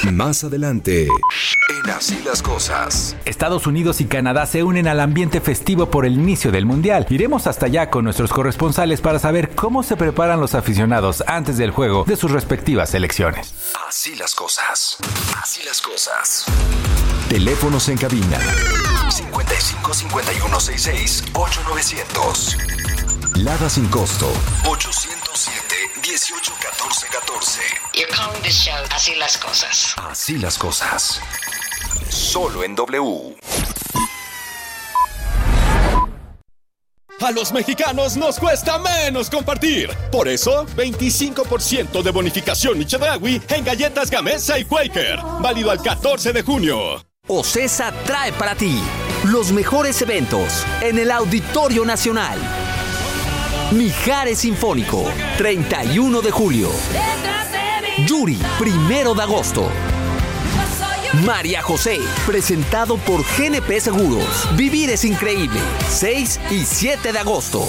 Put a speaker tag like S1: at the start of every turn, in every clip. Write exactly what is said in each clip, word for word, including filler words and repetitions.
S1: Más adelante, en Así las Cosas.
S2: Estados Unidos y Canadá se unen al ambiente festivo por el inicio del Mundial. Iremos hasta allá con nuestros corresponsales para saber cómo se preparan los aficionados antes del juego de sus respectivas selecciones.
S1: Así las Cosas. Así las Cosas. Teléfonos en cabina. cincuenta y cinco, cincuenta y uno, sesenta y seis, ocho mil novecientos. Lada sin costo. ochocientos siete, dieciocho, catorce, catorce.
S3: You're calling this show Así las Cosas.
S1: Así las Cosas. Solo en W.
S4: A los mexicanos nos cuesta menos compartir. Por eso, veinticinco por ciento de bonificación y Chedraui en galletas Gamesa y Quaker. Válido al catorce de junio.
S5: Ocesa trae para ti los mejores eventos en el Auditorio Nacional. Mijares Sinfónico, treinta y uno de julio. Yuri, primero de agosto. María José, presentado por G N P Seguros. Vivir es increíble, seis y siete de agosto.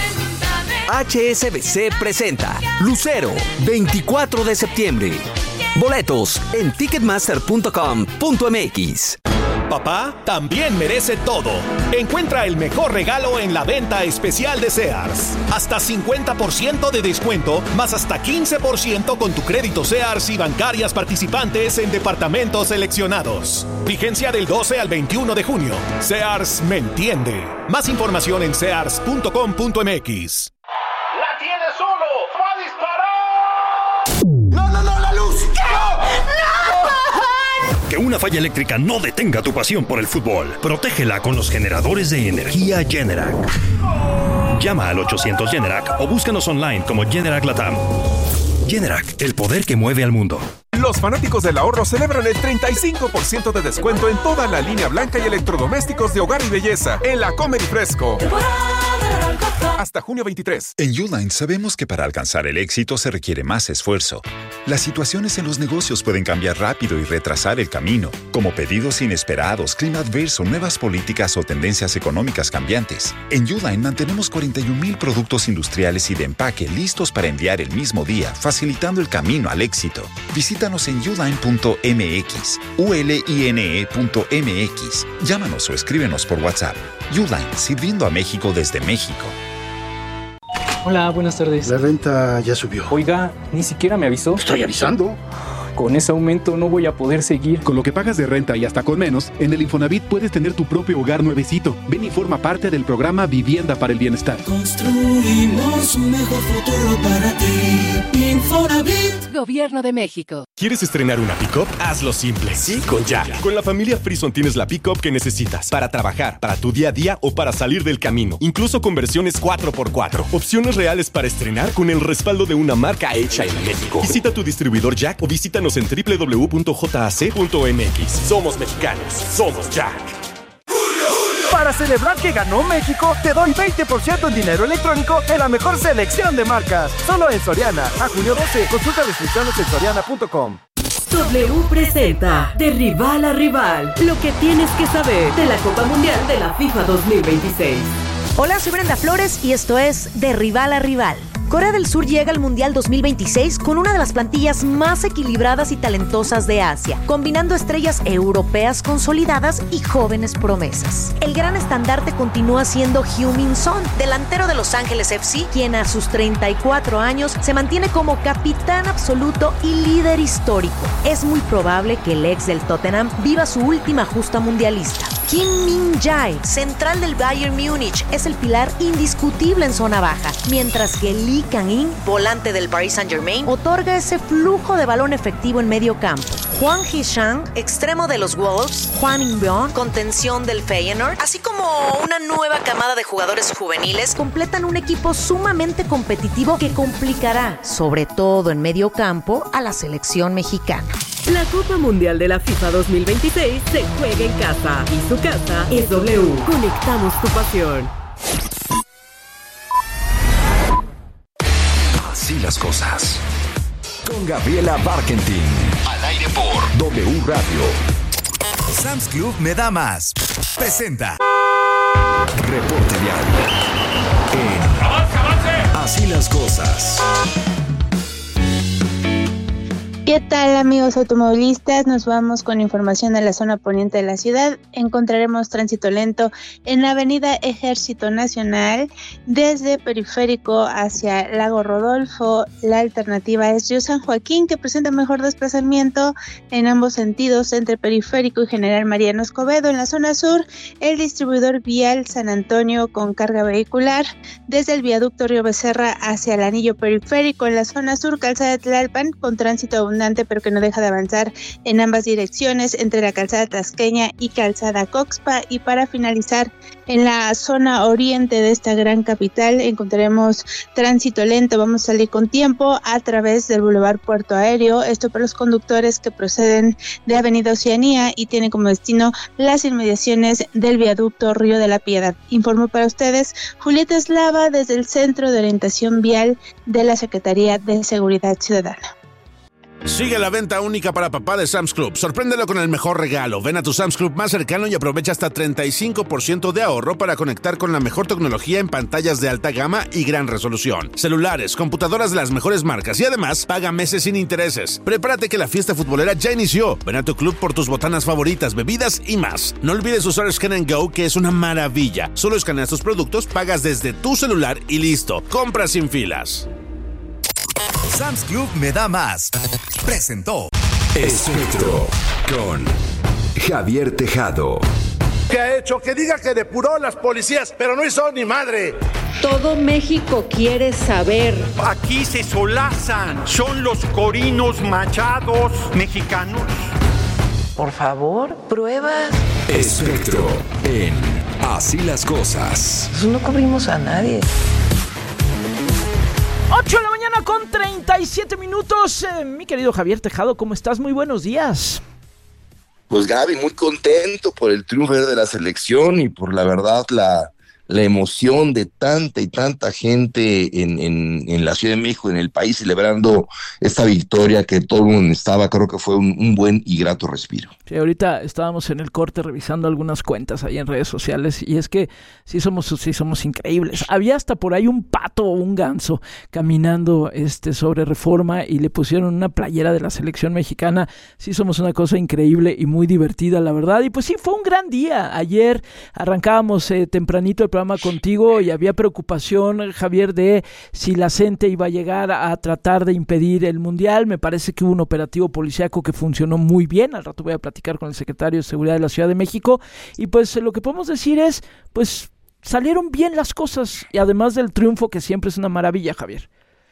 S5: H S B C presenta Lucero, veinticuatro de septiembre. Boletos en ticketmaster punto com punto m x.
S4: Papá también merece todo. Encuentra el mejor regalo en la venta especial de Sears. Hasta cincuenta por ciento de descuento, más hasta quince por ciento con tu crédito Sears y bancarias participantes en departamentos seleccionados. Vigencia del doce al veintiuno de junio. Sears me entiende. Más información en sears punto com punto m x.
S6: ¡La tiene solo! ¡Va a disparar! ¡No, no, no! ¡La luz! ¡No! ¡No!
S7: Que una falla eléctrica no detenga tu pasión por el fútbol. Protégela con los generadores de energía Generac. Llama al ochocientos Generac o búscanos online como Generac Latam. Generac, el poder que mueve al mundo.
S8: Los fanáticos del ahorro celebran el treinta y cinco por ciento de descuento en toda la línea blanca y electrodomésticos de hogar y belleza en la Comer y Fresco. Hasta junio veintitrés.
S9: En Uline sabemos que para alcanzar el éxito se requiere más esfuerzo. Las situaciones en los negocios pueden cambiar rápido y retrasar el camino, como pedidos inesperados, clima adverso, nuevas políticas o tendencias económicas cambiantes. En Uline mantenemos cuarenta y un mil productos industriales y de empaque listos para enviar el mismo día, facilitando el camino al éxito. Visítanos en uline punto m x, u l i n e punto m x. Llámanos o escríbenos por WhatsApp. Uline, sirviendo a México desde México.
S10: Hola, buenas tardes.
S11: La renta ya subió.
S10: Oiga, ni siquiera me avisó.
S11: Estoy avisando.
S10: Con ese aumento no voy a poder seguir.
S12: Con lo que pagas de renta y hasta con menos, en el Infonavit puedes tener tu propio hogar nuevecito. Ven y forma parte del programa Vivienda para el Bienestar.
S13: Construimos un mejor futuro para ti. Infonavit.
S14: Gobierno de México.
S4: ¿Quieres estrenar una pick-up? Hazlo simple. Sí, con Jack. Con la familia Frison tienes la pick-up que necesitas para trabajar, para tu día a día o para salir del camino. Incluso con versiones cuatro por cuatro. Opciones reales para estrenar con el respaldo de una marca hecha en México. Visita tu distribuidor Jack o visítanos en doble u doble u doble u punto j a c punto m x. Somos mexicanos. Somos Jack.
S15: Para celebrar que ganó México, te doy veinte por ciento en dinero electrónico en la mejor selección de marcas. Solo en Soriana. A junio doce. Consulta restricciones en soriana punto com.
S16: W presenta De Rival a Rival, lo que tienes que saber de la Copa Mundial de la FIFA dos mil veintiséis.
S17: Hola, soy Brenda Flores y esto es De Rival a Rival. Corea del Sur llega al Mundial dos mil veintiséis con una de las plantillas más equilibradas y talentosas de Asia, combinando estrellas europeas consolidadas y jóvenes promesas. El gran estandarte continúa siendo Heung-min Son, delantero de Los Ángeles F C, quien a sus treinta y cuatro años se mantiene como capitán absoluto y líder histórico. Es muy probable que el ex del Tottenham viva su última justa mundialista. Kim Min-jae, central del Bayern Múnich, es el pilar indiscutible en zona baja, mientras que Lee Kang-in, volante del Paris Saint-Germain, otorga ese flujo de balón efectivo en medio campo. Hwang Hee-chan, extremo de los Wolves, Hwang In-beon, contención del Feyenoord, así como una nueva camada de jugadores juveniles, completan un equipo sumamente competitivo que complicará, sobre todo en medio campo, a la selección mexicana.
S16: La Copa Mundial de la FIFA dos mil veintiséis se juega en casa y su casa es W. Conectamos tu pasión.
S1: Así las cosas. Con Gabriela Barkentin. Al aire por W Radio.
S18: Sam's Club me da más. Presenta.
S1: Reporte diario. En Así las cosas.
S14: ¿Qué tal, amigos automovilistas? Nos vamos con información de la zona poniente de la ciudad. Encontraremos tránsito lento en la avenida Ejército Nacional desde Periférico hacia Lago Rodolfo. La alternativa es Río San Joaquín, que presenta mejor desplazamiento en ambos sentidos entre Periférico y General Mariano Escobedo. En la zona sur, el distribuidor vial San Antonio con carga vehicular desde el viaducto Río Becerra hacia el anillo periférico. En la zona sur, calzada de Tlalpan con tránsito abundante pero que no deja de avanzar en ambas direcciones entre la calzada Tasqueña y calzada Coxpa. Y para finalizar, en la zona oriente de esta gran capital encontraremos tránsito lento. Vamos a salir con tiempo a través del Boulevard Puerto Aéreo, esto para los conductores que proceden de Avenida Oceanía y tienen como destino las inmediaciones del viaducto Río de la Piedad. Informo para ustedes Julieta Eslava desde el Centro de Orientación Vial de la Secretaría de Seguridad Ciudadana.
S19: Sigue la venta única para papá de Sam's Club. Sorpréndelo con el mejor regalo. Ven a tu Sam's Club más cercano y aprovecha hasta treinta y cinco por ciento de ahorro para conectar con la mejor tecnología en pantallas de alta gama y gran resolución. Celulares, computadoras de las mejores marcas y además paga meses sin intereses. Prepárate que la fiesta futbolera ya inició. Ven a tu club por tus botanas favoritas, bebidas y más. No olvides usar Scan and Go, que es una maravilla. Solo escaneas tus productos, pagas desde tu celular y listo. Compra sin filas.
S18: Sam's Club me da más. Presentó
S1: Espectro con Javier Tejado.
S6: ¿Qué ha hecho? Que diga que depuró las policías, pero no hizo ni madre.
S20: Todo México quiere saber.
S21: Aquí se solazan. Son los corinos machados mexicanos.
S20: Por favor, pruebas.
S1: Espectro en Así las Cosas.
S20: Pues no cubrimos a nadie.
S22: ocho de la mañana con treinta y siete minutos. Eh, mi querido Javier Tejado, ¿cómo estás? Muy buenos días.
S23: Pues Gaby, muy contento por el triunfo de la selección y por la verdad la, la emoción de tanta y tanta gente en, en, en la Ciudad de México, en el país, celebrando esta victoria que todo el mundo estaba. Creo que fue un, un buen y grato respiro.
S22: Sí, ahorita estábamos en el corte revisando algunas cuentas ahí en redes sociales y es que sí somos, sí somos increíbles. Había hasta por ahí un pato o un ganso caminando este, sobre Reforma y le pusieron una playera de la selección mexicana. Sí somos una cosa increíble y muy divertida, la verdad. Y pues sí, fue un gran día. Ayer arrancábamos eh, tempranito el programa contigo y había preocupación, Javier, de si la gente iba a llegar a tratar de impedir el Mundial. Me parece que hubo un operativo policíaco que funcionó muy bien. Al rato voy a platicar con el secretario de Seguridad de la Ciudad de México y pues lo que podemos decir es, pues salieron bien las cosas y además del triunfo que siempre es una maravilla, Javier.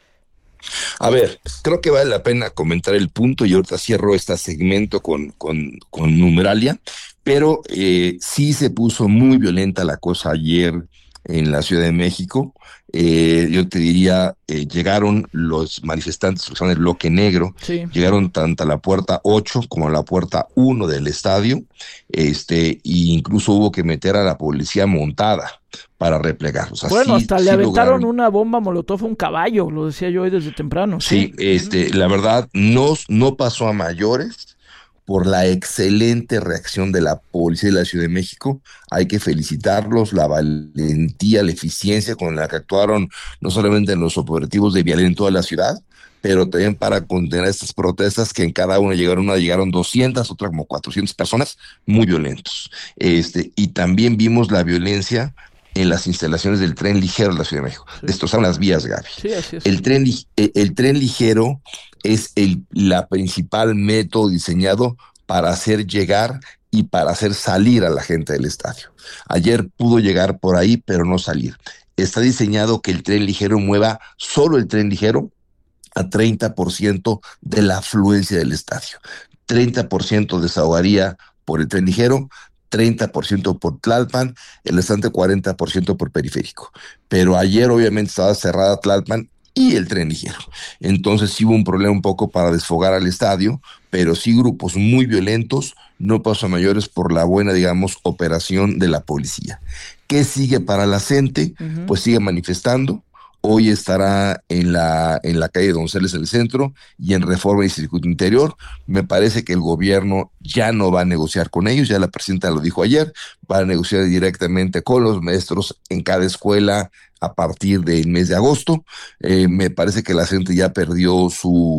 S23: A ver, creo que vale la pena comentar el punto y ahorita cierro este segmento con, con, con numeralia, pero eh, sí se puso muy violenta la cosa ayer en la Ciudad de México. Eh, yo te diría, eh, llegaron los manifestantes que son el bloque negro, sí. Llegaron tanto a la puerta ocho como a la puerta uno del estadio, este, e incluso hubo que meter a la policía montada para replegar. O sea,
S22: bueno,
S23: sí,
S22: hasta
S23: sí
S22: le aventaron
S23: lograron
S22: una bomba molotov a un caballo, lo decía yo hoy desde temprano.
S23: Sí, sí este, la verdad, no, no pasó a mayores. Por la excelente reacción de la policía de la Ciudad de México, hay que felicitarlos, la valentía, la eficiencia con la que actuaron, no solamente en los operativos de vialidad en toda la ciudad, pero también para contener estas protestas que en cada una llegaron, una llegaron doscientas, otra como cuatrocientas personas, muy violentos. Este, y también vimos la violencia en las instalaciones del tren ligero de la Ciudad de México. Sí. Destrozaron las vías, Gaby.
S22: Sí, así es.
S23: El tren, el, el tren ligero es el la principal método diseñado para hacer llegar y para hacer salir a la gente del estadio. Ayer pudo llegar por ahí, pero no salir. Está diseñado que el tren ligero mueva, solo el tren ligero, a treinta por ciento de la afluencia del estadio. treinta por ciento desahogaría por el tren ligero, treinta por ciento por Tlalpan, el restante cuarenta por ciento por periférico. Pero ayer obviamente estaba cerrada Tlalpan y el tren ligero. Entonces sí hubo un problema un poco para desfogar al estadio, pero sí grupos muy violentos, no pasó a mayores por la buena, digamos, operación de la policía. ¿Qué sigue para la gente? Uh-huh. Pues sigue manifestando. Hoy estará en la, en la calle Donceles en el centro y en Reforma y Circuito Interior. Me parece que el gobierno ya no va a negociar con ellos, ya la presidenta lo dijo ayer, va a negociar directamente con los maestros en cada escuela a partir del mes de agosto. Eh, me parece que la gente ya perdió su,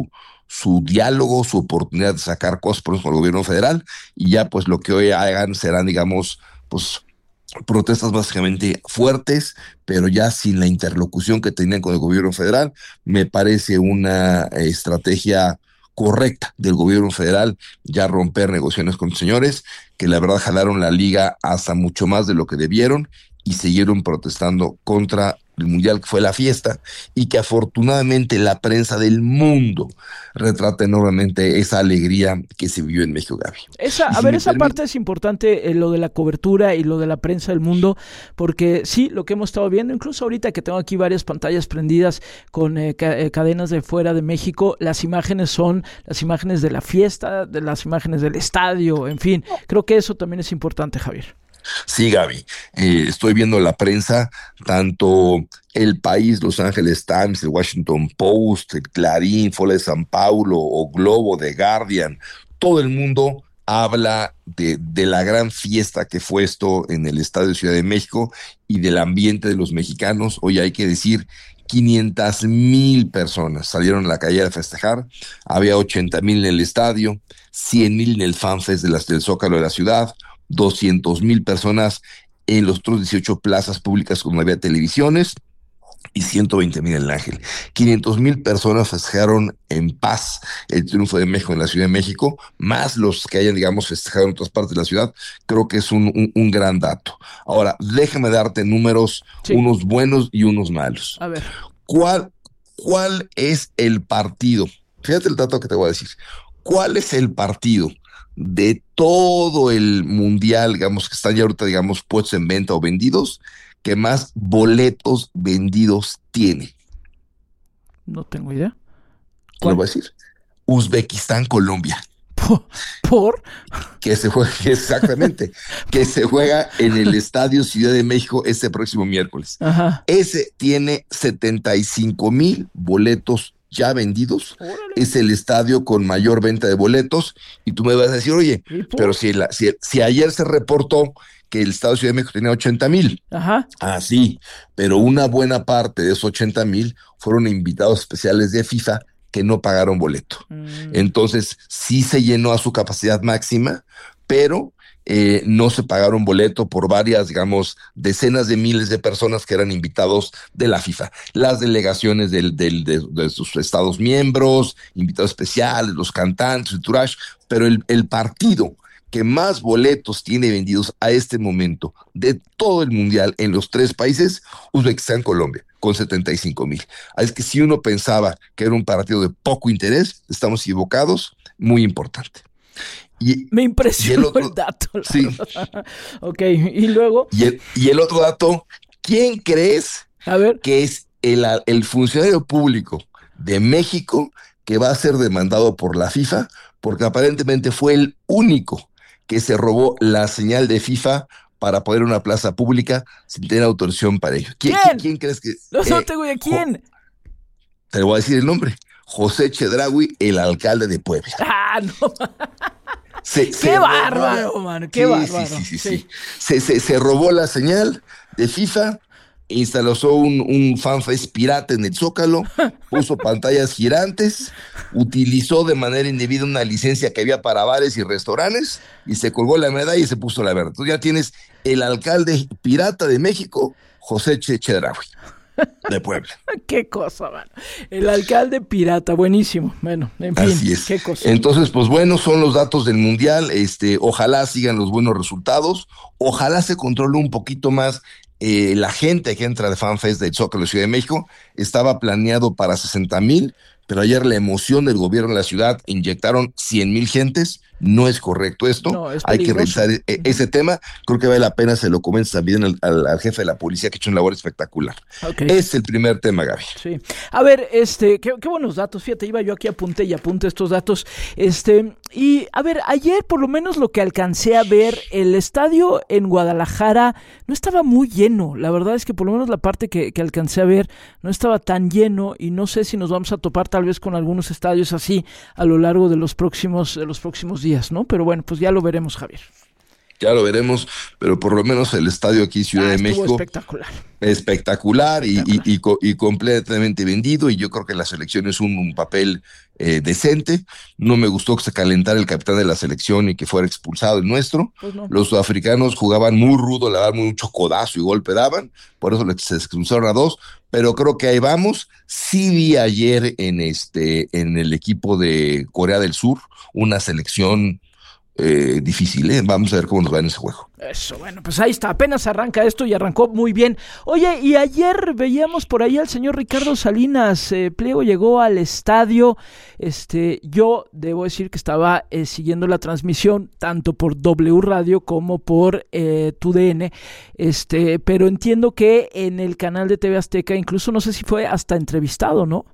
S23: su diálogo, su oportunidad de sacar cosas por el gobierno federal, y ya pues lo que hoy hagan serán, digamos, pues protestas básicamente fuertes, pero ya sin la interlocución que tenían con el gobierno federal. Me parece una estrategia correcta del gobierno federal ya romper negociaciones con los señores, que la verdad jalaron la liga hasta mucho más de lo que debieron y siguieron protestando contra el mundial, que fue la fiesta, y que afortunadamente la prensa del mundo retrata enormemente esa alegría que se vivió en México, Gaby.
S22: Esa, a
S23: si
S22: ver, esa
S23: permite...
S22: parte es importante, eh, lo de la cobertura y lo de la prensa del mundo, porque sí, lo que hemos estado viendo, incluso ahorita que tengo aquí varias pantallas prendidas con eh, ca- eh, cadenas de fuera de México, las imágenes son las imágenes de la fiesta, de las imágenes del estadio, en fin, creo que eso también es importante, Javier.
S23: Sí, Gaby, eh, estoy viendo la prensa, tanto El País, Los Angeles Times, el Washington Post, el Clarín, Fola de San Paulo, o Globo, The Guardian, todo el mundo habla de, de la gran fiesta que fue esto en el Estadio de Ciudad de México y del ambiente de los mexicanos. Hoy hay que decir, quinientas mil personas salieron a la calle a festejar, había ochenta mil en el estadio, cien mil en el FanFest de las, del Zócalo de la ciudad, doscientas mil personas en los otros dieciocho plazas públicas donde había televisiones y ciento veinte mil en el Ángel. quinientas mil personas festejaron en paz el triunfo de México en la Ciudad de México, más los que hayan, digamos, festejado en otras partes de la ciudad. Creo que es un, un, un gran dato. Ahora, déjame darte números, sí, unos buenos y unos malos.
S22: A ver.
S23: ¿Cuál, cuál es el partido? Fíjate el dato que te voy a decir. ¿Cuál es el partido de todo el mundial, digamos, que están ya ahorita, digamos, puestos en venta o vendidos, que más boletos vendidos tiene?
S22: No tengo idea.
S23: ¿Cuál? Lo voy a decir. Uzbekistán, Colombia.
S22: ¿Por?
S23: Que se juega, exactamente, que se juega en el Estadio Ciudad de México este próximo miércoles.
S22: Ajá.
S23: Ese tiene setenta y cinco mil boletos ya vendidos. Órale. Es el estadio con mayor venta de boletos, y tú me vas a decir, oye, pero si, la, si, si ayer se reportó que el Estadio Ciudad de México tenía ochenta mil.
S22: Ajá.
S23: Ah, sí, pero una buena parte de esos ochenta mil fueron invitados especiales de FIFA que no pagaron boleto. Mm. Entonces, sí se llenó a su capacidad máxima, pero Eh, no se pagaron boleto por varias, digamos, decenas de miles de personas que eran invitados de la FIFA. Las delegaciones del, del, de, de sus estados miembros, invitados especiales, los cantantes, el tourage, pero el, el partido que más boletos tiene vendidos a este momento de todo el mundial en los tres países, Uzbekistán, Colombia, con setenta y cinco mil. Es que si uno pensaba que era un partido de poco interés, estamos equivocados, muy importante. Y,
S22: me impresionó el, otro, el dato.
S23: Sí.
S22: Ok, y luego.
S23: Y el, y el otro dato, ¿quién crees
S22: a ver.
S23: que es el, el funcionario público de México que va a ser demandado por la FIFA? Porque aparentemente fue el único que se robó la señal de FIFA para poner una plaza pública sin tener autorización para ello. ¿Quién,
S22: ¿Quién?
S23: ¿quién crees que?
S22: No, eh, no tengo idea. ¿Quién?
S23: Te voy a decir el nombre. José Chedraui, el alcalde de Puebla.
S22: Ah, no.
S23: Se,
S22: qué
S23: se
S22: bárbaro,
S23: robó,
S22: mano, qué
S23: sí,
S22: bárbaro.
S23: Sí, sí, sí,
S22: sí.
S23: sí. Se, se, se robó la señal de FIFA, instaló un, un fanfest pirata en el Zócalo, puso pantallas girantes, utilizó de manera indebida una licencia que había para bares y restaurantes y se colgó la medalla y se puso la verde. Tú ya tienes el alcalde pirata de México, José Chedraui, de Puebla.
S22: Qué cosa, mano. El alcalde pirata, buenísimo. Bueno, en fin,
S23: así es.
S22: Qué cosa.
S23: Entonces, pues bueno, son los datos del mundial. Este, ojalá sigan los buenos resultados. Ojalá se controle un poquito más eh, la gente que entra de FanFest del Zócalo de Ciudad de México. Estaba planeado para sesenta mil, pero ayer la emoción del gobierno de la ciudad inyectaron cien mil gentes. No es correcto esto,
S22: no, es
S23: hay que revisar e- ese tema. Creo que vale la pena, se lo comentes también al, al, al jefe de la policía, que ha hecho una labor espectacular.
S22: Okay.
S23: Es el primer tema, Gaby.
S22: Sí. A ver, este, qué, qué buenos datos. Fíjate, iba yo aquí, apunté y apunté estos datos. Este, y a ver, ayer por lo menos lo que alcancé a ver, el estadio en Guadalajara no estaba muy lleno. La verdad es que por lo menos la parte que, que alcancé a ver no estaba tan lleno, y no sé si nos vamos a topar tal vez con algunos estadios así a lo largo de los próximos, de los próximos días, ¿no? Pero bueno, pues ya lo veremos, Javier.
S23: Ya lo veremos, pero por lo menos el estadio aquí, Ciudad
S22: ah,
S23: de México.
S22: Espectacular.
S23: Espectacular, y,
S22: espectacular.
S23: Y, y, co- y completamente vendido. Y yo creo que la selección es un, un papel eh, decente. No me gustó que se calentara el capitán de la selección y que fuera expulsado el nuestro.
S22: Pues no.
S23: Los sudafricanos jugaban muy rudo, le daban mucho codazo y golpe daban. Por eso les- se expulsaron a dos. Pero creo que ahí vamos. Sí vi ayer en, este, en el equipo de Corea del Sur una selección Eh, difícil, ¿eh? Vamos a ver cómo nos va en ese juego.
S22: Eso, bueno, pues ahí está, apenas arranca esto y arrancó muy bien. Oye, y ayer veíamos por ahí al señor Ricardo Salinas eh, Pliego, llegó al estadio. Este, yo debo decir que estaba eh, siguiendo la transmisión tanto por W Radio como por eh, T U D N, este, pero entiendo que en el canal de T V Azteca, incluso no sé si fue hasta entrevistado, ¿no?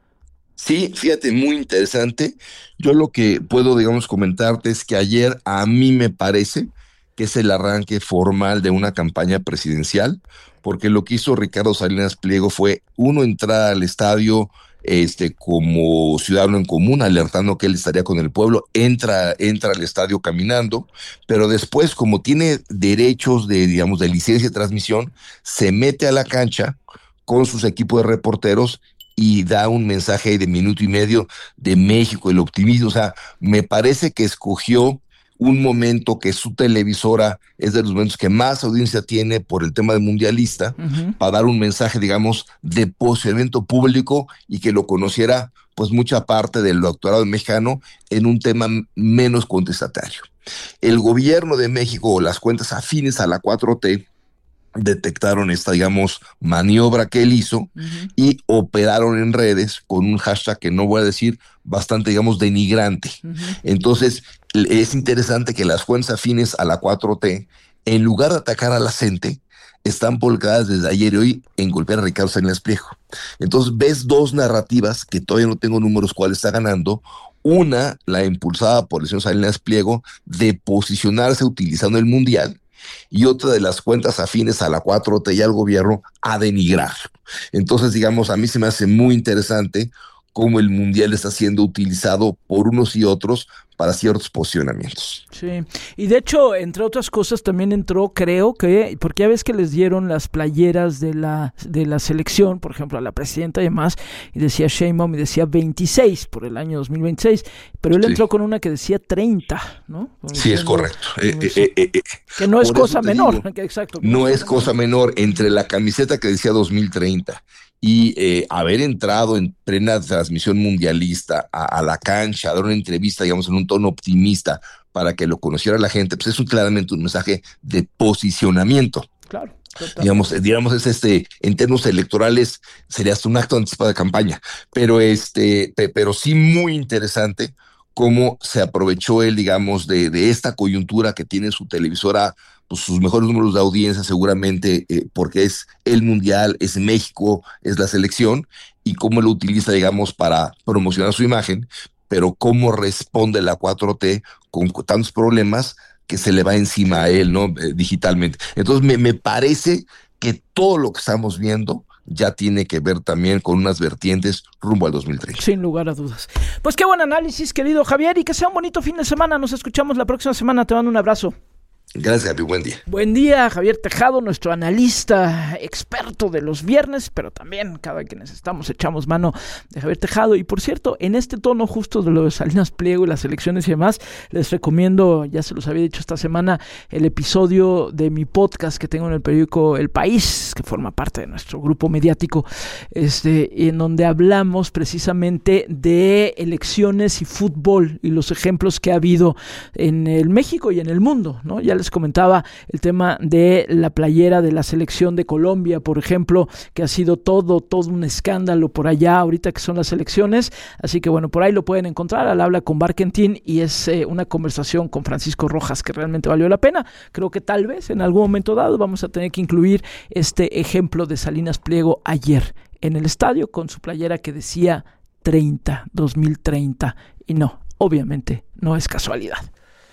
S23: Sí, fíjate, muy interesante. Yo lo que puedo, digamos, comentarte es que ayer a mí me parece que es el arranque formal de una campaña presidencial, porque lo que hizo Ricardo Salinas Pliego fue, uno, entrar al estadio este, como ciudadano en común, alertando que él estaría con el pueblo, entra, entra al estadio caminando, pero después, como tiene derechos de, digamos, de licencia de transmisión, se mete a la cancha con sus equipos de reporteros y da un mensaje de minuto y medio de México, el optimismo. O sea, me parece que escogió un momento que su televisora es de los momentos que más audiencia tiene por el tema de mundialista, uh-huh. para dar un mensaje, digamos, de posicionamiento público y que lo conociera pues mucha parte del doctorado mexicano en un tema menos contestatario. El gobierno de México o las cuentas afines a la cuatro T detectaron esta, digamos, maniobra que él hizo, uh-huh. y operaron en redes con un hashtag que no voy a decir, bastante, digamos, denigrante. Uh-huh. Entonces, es interesante que las cuentas afines a la cuatro T, en lugar de atacar a la gente, están volcadas desde ayer y hoy en golpear a Ricardo Salinas Pliego. Entonces, ves dos narrativas que todavía no tengo números cuál está ganando. Una, la impulsada por el señor Salinas Pliego, de posicionarse utilizando el Mundial, y otra de las cuentas afines a la cuatro T y al gobierno a denigrar. Entonces, digamos, a mí se me hace muy interesante cómo el Mundial está siendo utilizado por unos y otros para ciertos posicionamientos.
S22: Sí, y de hecho, entre otras cosas, también entró, creo que, porque ya ves que les dieron las playeras de la de la selección, por ejemplo, a la presidenta y demás, y decía Sheinbaum y decía veintiséis por el año dos mil veintiséis, pero él sí. entró con una que decía treinta, ¿no? Como
S23: sí, diciendo, es correcto. Eh, eh, eh, eh,
S22: que no es cosa menor.
S23: Digo,
S22: que exacto.
S23: No es cosa menor entre la camiseta que decía dos mil treinta y eh, haber entrado en plena transmisión mundialista a, a la cancha, a dar una entrevista, digamos, en un tono optimista para que lo conociera la gente, pues es un, claramente un mensaje de posicionamiento.
S22: Claro. Total.
S23: Digamos, digamos, es este, en términos electorales, sería hasta un acto anticipado de campaña, pero este, pe, pero sí muy interesante cómo se aprovechó él, digamos, de, de esta coyuntura que tiene su televisora, pues sus mejores números de audiencia seguramente, eh, porque es el Mundial, es México, es la selección, y cómo lo utiliza, digamos, para promocionar su imagen, pero cómo responde la cuatro T con tantos problemas que se le va encima a él, ¿no? Eh, digitalmente. Entonces me, me parece que todo lo que estamos viendo ya tiene que ver también con unas vertientes rumbo al dos mil treinta.
S22: Sin lugar a dudas. Pues qué buen análisis, querido Javier, y que sea un bonito fin de semana. Nos escuchamos la próxima semana. Te mando un abrazo.
S23: Gracias, Gaby. Buen día.
S22: Buen día, Javier Tejado, nuestro analista experto de los viernes, pero también cada vez que necesitamos echamos mano de Javier Tejado. Y por cierto, en este tono justo de lo de Salinas Pliego y las elecciones y demás, les recomiendo, ya se los había dicho esta semana, el episodio de mi podcast que tengo en el periódico El País, que forma parte de nuestro grupo mediático, este, en donde hablamos precisamente de elecciones y fútbol y los ejemplos que ha habido en el México y en el mundo, ¿no? Ya les comentaba el tema de la playera de la selección de Colombia, por ejemplo, que ha sido todo, todo un escándalo por allá ahorita que son las elecciones, así que bueno, por ahí lo pueden encontrar, al habla con Barkentin, y es eh, una conversación con Francisco Rojas que realmente valió la pena. Creo que tal vez en algún momento dado vamos a tener que incluir este ejemplo de Salinas Pliego ayer en el estadio con su playera que decía treinta, dos mil treinta, y no, obviamente no es casualidad.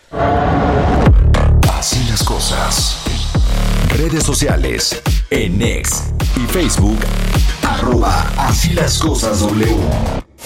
S1: Así las cosas. Redes sociales. En X y Facebook. Arroba Así las cosas W.